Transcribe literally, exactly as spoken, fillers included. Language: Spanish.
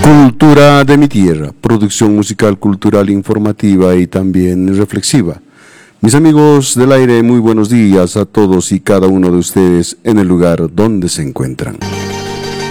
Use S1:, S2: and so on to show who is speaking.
S1: Cultura de mi tierra, producción musical, cultural, informativa y también reflexiva. Mis amigos del aire, muy buenos días a todos y cada uno de ustedes en el lugar donde se encuentran.